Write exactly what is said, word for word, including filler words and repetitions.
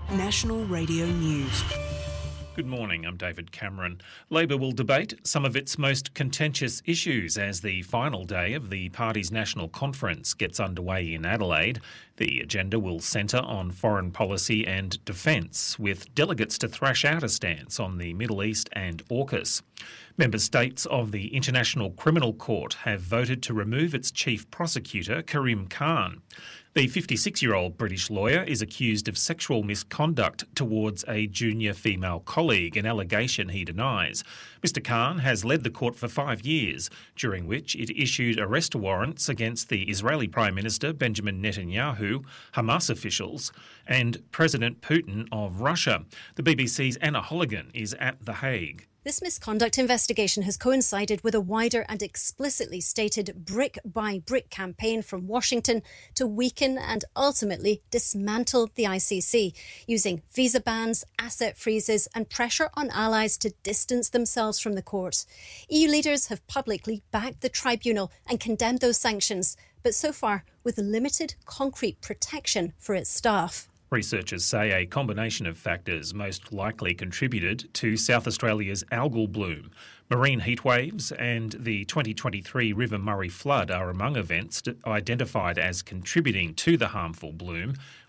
National Radio News. Good morning, I'm David Cameron. Labor will debate some of its most contentious issues as the final day of the party's national conference gets underway in Adelaide. The agenda will centre on foreign policy and defence, with delegates to thrash out a stance on the Middle East and AUKUS. Member states of the International Criminal Court have voted to remove its chief prosecutor, Karim Khan. The fifty-six-year-old British lawyer is accused of sexual misconduct towards a junior female colleague, an allegation he denies. Mister Khan has led the court for five years, during which it issued arrest warrants against the Israeli Prime Minister Benjamin Netanyahu, Hamas officials, and President Putin of Russia. The B B C's Anna Holligan is at The Hague. This misconduct investigation has coincided with a wider and explicitly stated brick-by-brick campaign from Washington to weaken and ultimately dismantle the I C C, using visa bans, asset freezes and pressure on allies to distance themselves from the court. E U leaders have publicly backed the tribunal and condemned those sanctions, but so far with limited concrete protection for its staff. Researchers say a combination of factors most likely contributed to South Australia's algal bloom. Marine heatwaves and the twenty twenty-three River Murray flood are among events identified as contributing to the harmful bloom,